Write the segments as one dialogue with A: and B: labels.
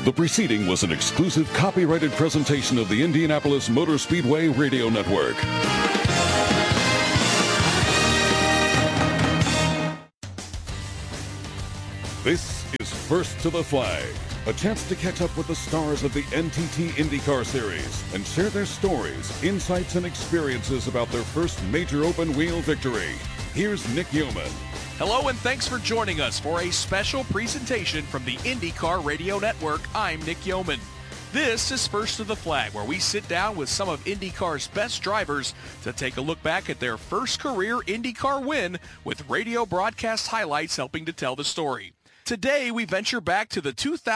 A: The preceding was an exclusive copyrighted presentation of the Indianapolis Motor Speedway Radio Network. This is First to the Flag, a chance to catch up with the stars of the NTT IndyCar Series and share their stories, insights, and experiences about their first major open-wheel victory. Here's Nick Yeoman.
B: Hello and thanks for joining us for a special presentation from the IndyCar Radio Network. I'm Nick Yeoman. This is First to the Flag, where we sit down with some of IndyCar's best drivers to take a look back at their first career IndyCar win, with radio broadcast highlights helping to tell the story. Today, we venture back to the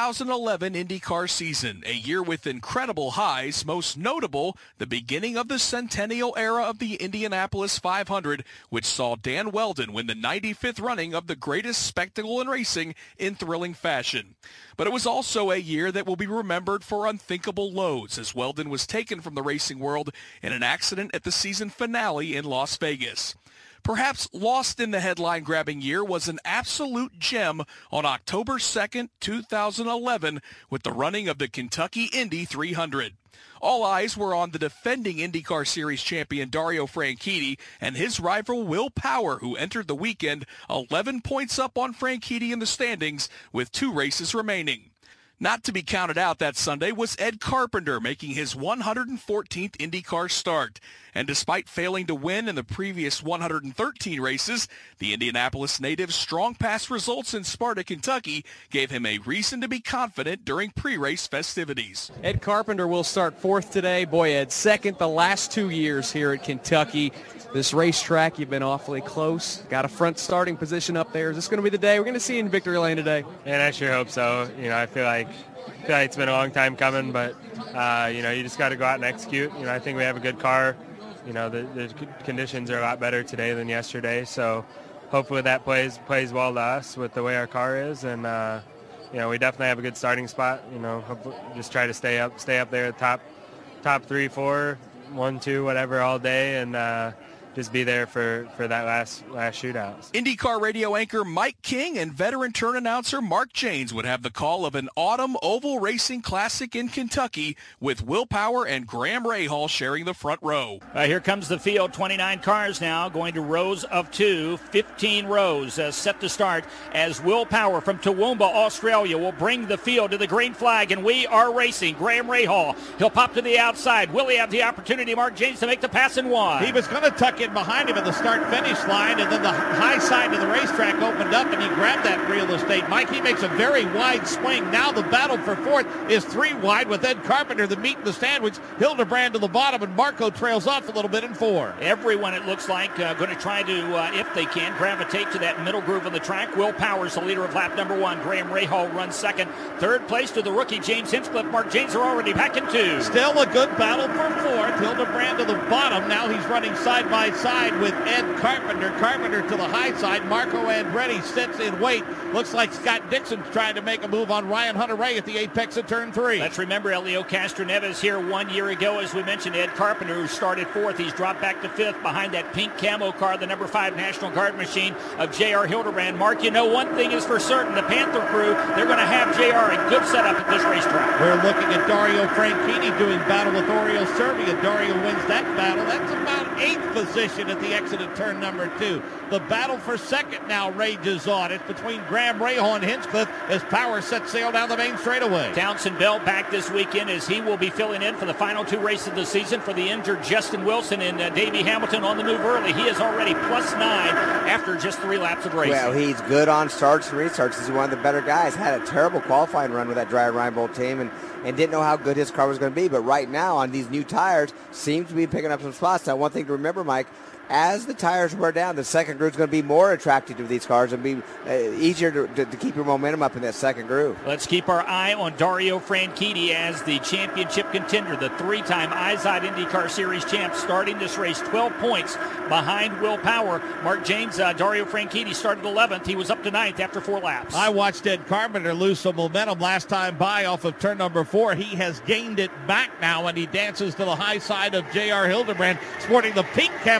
B: 2011 IndyCar season, a year with incredible highs, most notable the beginning of the centennial era of the Indianapolis 500, which saw Dan Wheldon win the 95th running of the greatest spectacle in racing in thrilling fashion. But it was also a year that will be remembered for unthinkable lows, as Wheldon was taken from the racing world in an accident at the season finale in Las Vegas. Perhaps lost in the headline-grabbing year was an absolute gem on October 2nd, 2011, with the running of the Kentucky Indy 300. All eyes were on the defending IndyCar Series champion Dario Franchitti and his rival Will Power, who entered the weekend 11 points up on Franchitti in the standings with 2 races remaining. Not to be counted out that Sunday was Ed Carpenter, making his 114th IndyCar start. And despite failing to win in the previous 113 races, the Indianapolis native's strong past results in Sparta, Kentucky, gave him a reason to be confident during pre-race festivities.
C: Ed Carpenter will start 4th today. Boy, Ed, 2nd the last 2 years here at Kentucky. This racetrack, you've been awfully close. Got a front starting position up there. Is this going to be the day we're going to see you in victory lane today?
D: And I sure hope so. I feel like it's been a long time coming, but you just got to go out and execute. I think we have a good car. The conditions are a lot better today than yesterday, so hopefully that plays well to us with the way our car is, and we definitely have a good starting spot. Just try to stay up there, top 3, 4, 1, 2, whatever, all day, and just be there for that last shootout.
B: IndyCar radio anchor Mike King and veteran turn announcer Mark Janes would have the call of an autumn oval racing classic in Kentucky, with Will Power and Graham Rahal sharing the front row.
E: Here comes the field, 29 cars now, going to rows of 2, 15 rows set to start as Will Power from Toowoomba, Australia will bring the field to the green flag, and we are racing. Graham Rahal, he'll pop to the outside. Will he have the opportunity, Mark Janes, to make the pass in one?
F: He was going to tuck in behind him at the start-finish line, and then the high side of the racetrack opened up, and he grabbed that real estate. Mike, he makes a very wide swing. Now the battle for 4th is 3 wide, with Ed Carpenter, the meat and the sandwich, Hildebrand to the bottom, and Marco trails off a little bit in 4.
E: Everyone, it looks like, going to try to, if they can, gravitate to that middle groove on the track. Will Powers, the leader of lap number 1. Graham Rahal runs 2nd. 3rd place to the rookie James Hinchcliffe. Mark Janes are already back in 2.
F: Still a good battle for 4th. Hildebrand to the bottom. Now he's running side by side with Ed Carpenter. Carpenter to the high side. Marco Andretti sits in wait. Looks like Scott Dixon's trying to make a move on Ryan Hunter-Reay at the apex of turn 3.
E: Let's remember Elio Castroneves here 1 year ago. As we mentioned, Ed Carpenter, who started 4th. He's dropped back to 5th behind that pink camo car, the number 5 National Guard machine of J.R. Hildebrand. Mark, one thing is for certain. The Panther crew, they're going to have J.R. a good setup at this racetrack.
F: We're looking at Dario Franchitti doing battle with Oriol Servia. Dario wins that battle. That's about 8th position at the exit of turn number 2. The battle for 2nd now rages on. It's between Graham Rahal and Hinchcliffe as Power sets sail down the main straightaway.
E: Townsend Bell back this weekend as he will be filling in for the final 2 races of the season for the injured Justin Wilson, and Davey Hamilton on the move early. He is already +9 after just 3 laps of racing.
G: Well, he's good on starts and restarts. He's one of the better guys. Had a terrible qualifying run with that Dreyer Reinbold team and didn't know how good his car was going to be. But right now on these new tires, seems to be picking up some spots. Now, one thing to remember, Mike, as the tires wear down, the second groove is going to be more attractive to these cars and be easier to keep your momentum up in that second groove.
E: Let's keep our eye on Dario Franchitti as the championship contender, the 3-time IZOD IndyCar Series champ, starting this race 12 points behind Will Power. Mark Janes, Dario Franchitti started 11th. He was up to 9th after 4 laps.
F: I watched Ed Carpenter lose some momentum last time by off of turn number 4. He has gained it back now, and he dances to the high side of J.R. Hildebrand, sporting the pink camouflage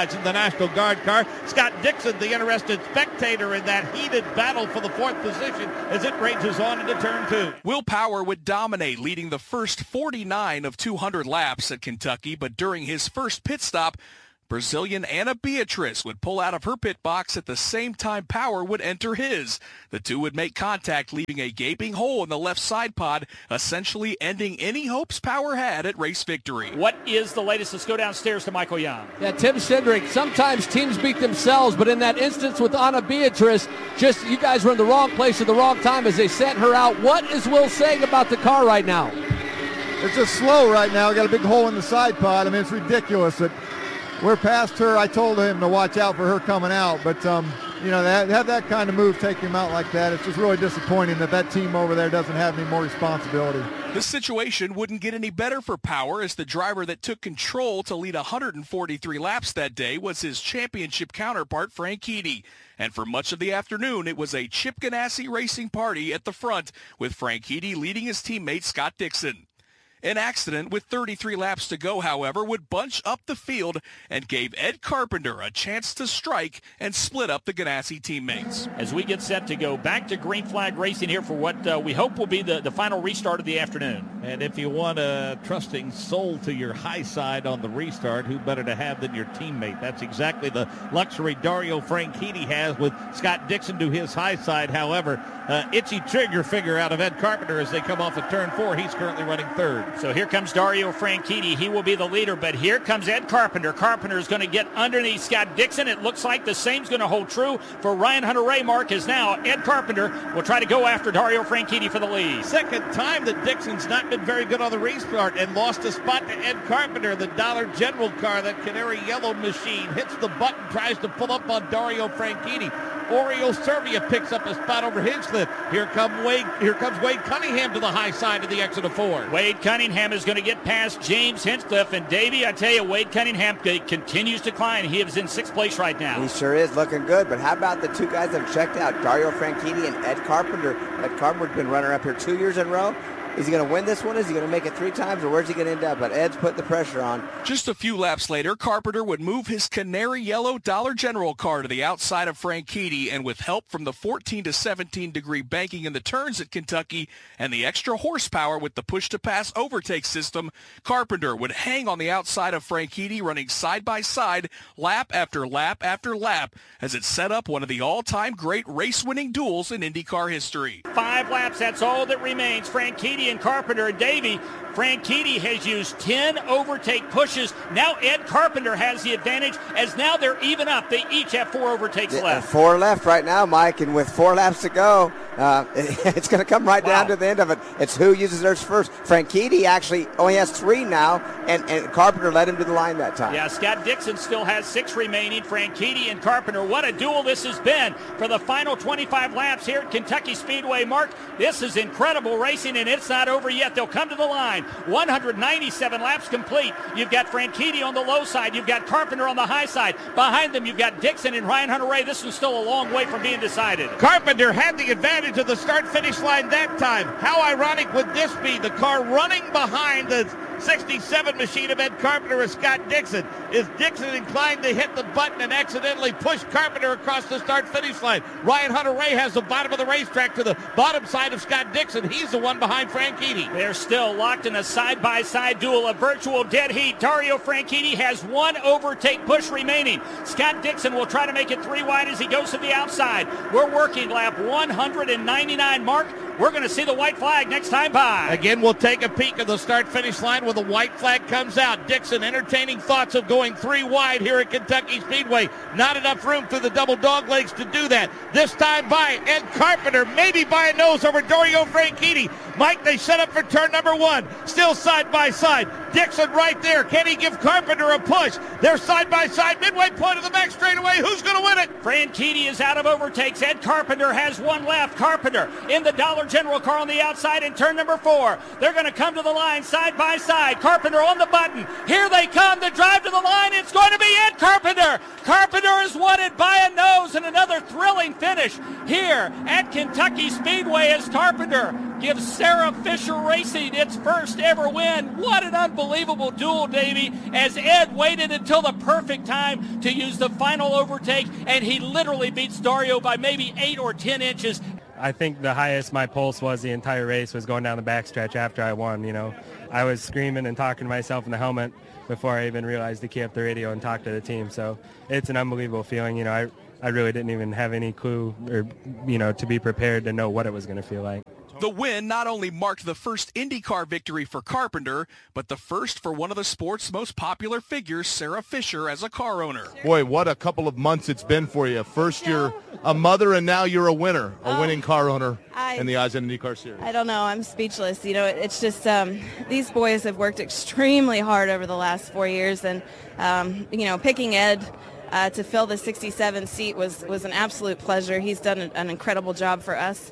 F: rides in the National Guard car. Scott Dixon, the interested spectator in that heated battle for the 4th position as it rages on into turn 2.
B: Will Power would dominate, leading the first 49 of 200 laps at Kentucky, but during his first pit stop, Brazilian Ana Beatriz would pull out of her pit box at the same time Power would enter his. The two would make contact, leaving a gaping hole in the left side pod, essentially ending any hopes Power had at race victory.
E: What is the latest? Let's go downstairs to Michael Young.
H: Yeah, Tim Cindric, sometimes teams beat themselves, but in that instance with Ana Beatriz, just you guys were in the wrong place at the wrong time as they sent her out. What is Will saying about the car right now?
I: It's just slow right now. We got a big hole in the side pod. I mean, it's ridiculous that we're past her. I told him to watch out for her coming out, but you know, to have that kind of move take him out like that, it's just really disappointing that team over there doesn't have any more responsibility.
B: This situation wouldn't get any better for Power, as the driver that took control to lead 143 laps that day was his championship counterpart, Franchitti. And for much of the afternoon, it was a Chip Ganassi racing party at the front, with Franchitti leading his teammate Scott Dixon. An accident with 33 laps to go, however, would bunch up the field and gave Ed Carpenter a chance to strike and split up the Ganassi teammates.
E: As we get set to go back to green flag racing here for what we hope will be the final restart of the afternoon.
F: And if you want a trusting soul to your high side on the restart, who better to have than your teammate? That's exactly the luxury Dario Franchitti has with Scott Dixon to his high side. However, itchy trigger finger out of Ed Carpenter as they come off of turn 4. He's currently running 3rd.
E: So here comes Dario Franchitti. He will be the leader, but here comes Ed Carpenter. Carpenter is going to get underneath Scott Dixon. It looks like the same's going to hold true for Ryan Hunter-Reay. Mark is now Ed Carpenter will try to go after Dario Franchitti for the lead.
F: Second time that Dixon's not been very good on the restart and lost a spot to Ed Carpenter. The Dollar General car, that canary yellow machine, hits the button, tries to pull up on Dario Franchitti. Oriol Servia picks up a spot over Hinchcliffe. Here comes Wade Cunningham to the high side of the exit of 4.
E: Wade Cunningham is going to get past James Hinchcliffe. And Davey, I tell you, Wade Cunningham continues to climb. He is in 6th place right now.
G: He sure is looking good. But how about the two guys that have checked out, Dario Franchitti and Ed Carpenter? Ed Carpenter's been runner up here 2 years in a row. Is he going to win this one? Is he going to make it 3 times, or where's he going to end up? But Ed's putting the pressure on.
B: Just a few laps later, Carpenter would move his canary yellow Dollar General car to the outside of Franchitti, and with help from the 14 to 17 degree banking in the turns at Kentucky and the extra horsepower with the push-to-pass overtake system, Carpenter would hang on the outside of Franchitti, running side by side, lap after lap after lap, as it set up one of the all-time great race-winning duels in IndyCar history.
E: 5 laps, that's all that remains. Franchitti and Carpenter and Davey. Franchitti has used 10 overtake pushes. Now Ed Carpenter has the advantage, as now they're even up. They each have 4 overtakes left.
G: 4 left right now, Mike, and with 4 laps to go, it's going to come right down to the end of it. It's who uses theirs first. Franchitti actually only has 3 now, and Carpenter led him to the line that time.
E: Yeah, Scott Dixon still has 6 remaining. Franchitti and Carpenter, what a duel this has been for the final 25 laps here at Kentucky Speedway. Mark, this is incredible racing, and it's not over yet. They'll come to the line. 197 laps complete. You've got Franchitti on the low side. You've got Carpenter on the high side. Behind them, you've got Dixon and Ryan Hunter-Reay. This one's still a long way from being decided.
F: Carpenter had the advantage of the start-finish line that time. How ironic would this be? The car running behind the 67 machine of Ed Carpenter is Scott Dixon. Is Dixon inclined to hit the button and accidentally push Carpenter across the start-finish line? Ryan Hunter-Reay has the bottom of the racetrack to the bottom side of Scott Dixon. He's the one behind Franchitti.
E: They're still locked in a side-by-side duel, a virtual dead heat. Dario Franchitti has 1 overtake push remaining. Scott Dixon will try to make it 3 wide as he goes to the outside. We're working lap 199, Mark. We're going to see the white flag next time by.
F: Again, we'll take a peek at the start-finish line when the white flag comes out. Dixon entertaining thoughts of going 3 wide here at Kentucky Speedway. Not enough room through the double dog legs to do that. This time by Ed Carpenter, maybe by a nose over Dario Franchitti. Mike, they set up for turn number 1. Still side by side. Dixon right there. Can he give Carpenter a push? They're side by side. Midway point of the back straightaway. Who's going to win it?
E: Franchitti is out of overtakes. Ed Carpenter has 1 left. Carpenter in the Dollar General car on the outside in turn number 4. They're going to come to the line side by side. Carpenter on the button. Here they come. The drive to the line. It's going to be Ed Carpenter. Carpenter is won it by a nose, and another thrilling finish here at Kentucky Speedway as Carpenter gives Sarah Fisher Racing its first ever win. What an unbelievable duel, Davey, as Ed waited until the perfect time to use the final overtake, and he literally beats Dario by maybe 8 or 10 inches.
D: I think the highest my pulse was the entire race was going down the backstretch after I won. I was screaming and talking to myself in the helmet before I even realized to key up the radio and talk to the team. So it's an unbelievable feeling. I really didn't even have any clue or, to be prepared to know what it was going to feel like.
B: The win not only marked the first IndyCar victory for Carpenter, but the first for one of the sport's most popular figures, Sarah Fisher, as a car owner.
J: Boy, what a couple of months it's been for you. First you're a mother, and now you're a winner, a winning car owner in the Eisen IndyCar Series.
K: I don't know. I'm speechless. It's just these boys have worked extremely hard over the last 4 years, and, picking Ed to fill the 67 seat was an absolute pleasure. He's done an incredible job for us.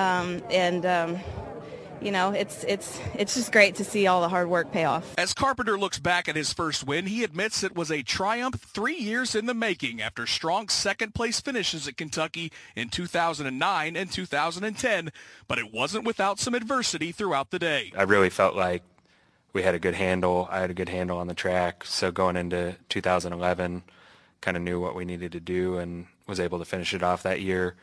K: It's just great to see all the hard work pay off.
B: As Carpenter looks back at his first win, he admits it was a triumph 3 years in the making after strong second-place finishes at Kentucky in 2009 and 2010, but it wasn't without some adversity throughout the day.
L: I really felt like we had a good handle. I had a good handle on the track, so going into 2011, kind of knew what we needed to do and was able to finish it off that year.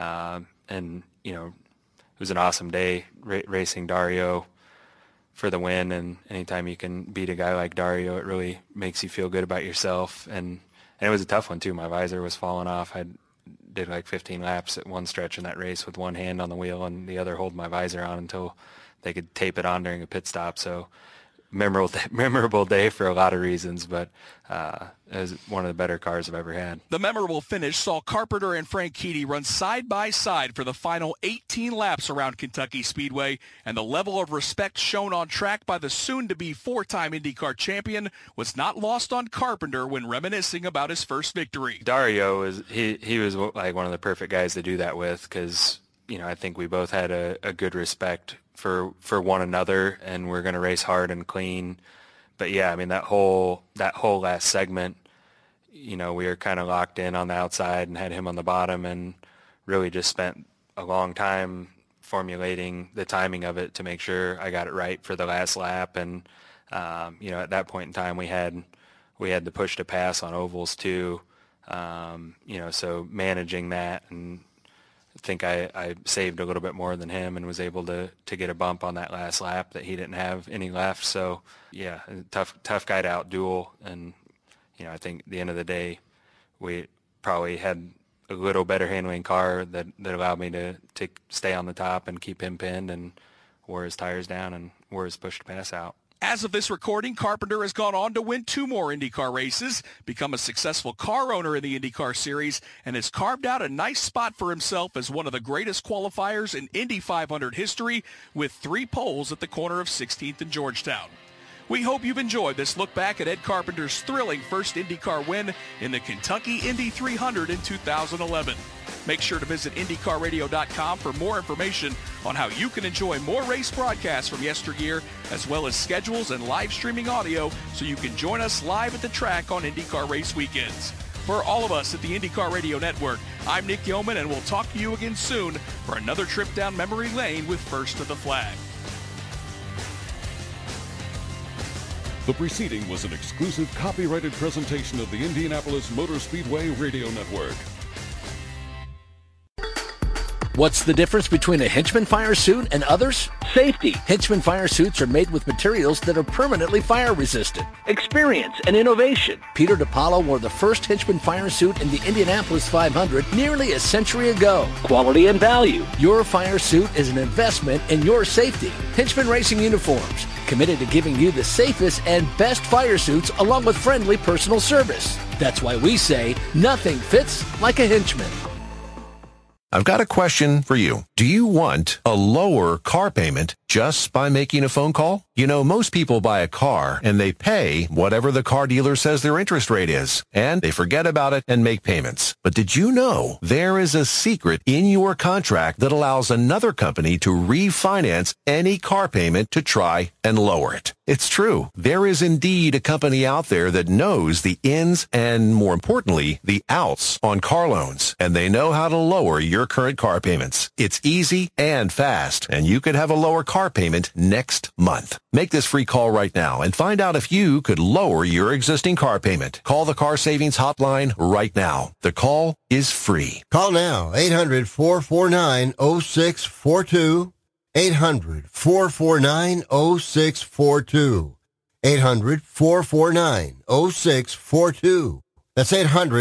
L: It was an awesome day racing Dario for the win, and anytime you can beat a guy like Dario, it really makes you feel good about yourself. And it was a tough one too. My visor was falling off. I did like 15 laps at one stretch in that race with one hand on the wheel and the other holding my visor on until they could tape it on during a pit stop. So memorable day for a lot of reasons, but it was one of the better cars I've ever had.
B: The memorable finish saw Carpenter and Franchitti run side by side for the final 18 laps around Kentucky Speedway, and the level of respect shown on track by the soon-to-be four-time IndyCar champion was not lost on Carpenter when reminiscing about his first victory.
L: Dario he was like one of the perfect guys to do that with, because I think we both had a good respect for one another, and we're going to race hard and clean. But yeah, I mean, that whole last segment, we were kind of locked in on the outside and had him on the bottom, and really just spent a long time formulating the timing of it to make sure I got it right for the last lap. And at that point in time, we had the push to pass on ovals too. So managing that, and I think I saved a little bit more than him and was able to get a bump on that last lap that he didn't have any left. So yeah, tough guy to outduel. And I think at the end of the day, we probably had a little better handling car that allowed me to stay on the top and keep him pinned and wore his tires down and wore his push to pass out.
B: As of this recording, Carpenter has gone on to win 2 more IndyCar races, become a successful car owner in the IndyCar Series, and has carved out a nice spot for himself as one of the greatest qualifiers in Indy 500 history, with 3 poles at the corner of 16th and Georgetown. We hope you've enjoyed this look back at Ed Carpenter's thrilling first IndyCar win in the Kentucky Indy 300 in 2011. Make sure to visit IndyCarRadio.com for more information on how you can enjoy more race broadcasts from yesteryear, as well as schedules and live streaming audio, so you can join us live at the track on IndyCar race weekends. For all of us at the IndyCar Radio Network, I'm Nick Yeoman, and we'll talk to you again soon for another trip down memory lane with First to the Flag.
A: The preceding was an exclusive copyrighted presentation of the Indianapolis Motor Speedway Radio Network.
M: What's the difference between a Hinchman fire suit and others? Safety. Hinchman fire suits are made with materials that are permanently fire resistant. Experience and innovation. Peter DiPaolo wore the first Hinchman fire suit in the Indianapolis 500 nearly a century ago. Quality and value. Your fire suit is an investment in your safety. Hinchman Racing Uniforms, committed to giving you the safest and best fire suits along with friendly personal service. That's why we say nothing fits like a Hinchman.
N: I've got a question for you. Do you want a lower car payment just by making a phone call? Most people buy a car and they pay whatever the car dealer says their interest rate is, and they forget about it and make payments. But did you know there is a secret in your contract that allows another company to refinance any car payment to try and lower it? It's true. There is indeed a company out there that knows the ins and, more importantly, the outs on car loans, and they know how to lower your your current car payments. It's easy and fast, and you could have a lower car payment next month. Make this free call right now and find out if you could lower your existing car payment. Call the Car Savings Hotline right now. The call is free.
O: Call now, 800-449-0642. 800-449-0642. 800-449-0642. That's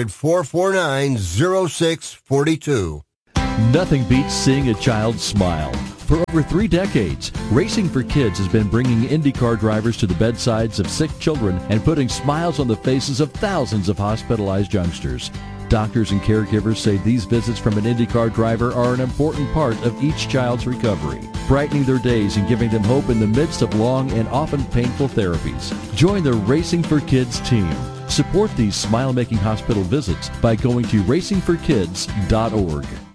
O: 800-449-0642.
P: Nothing beats seeing a child smile. For over 3 decades, Racing for Kids has been bringing IndyCar drivers to the bedsides of sick children and putting smiles on the faces of thousands of hospitalized youngsters. Doctors and caregivers say these visits from an IndyCar driver are an important part of each child's recovery, brightening their days and giving them hope in the midst of long and often painful therapies. Join the Racing for Kids team. Support these smile-making hospital visits by going to racingforkids.org.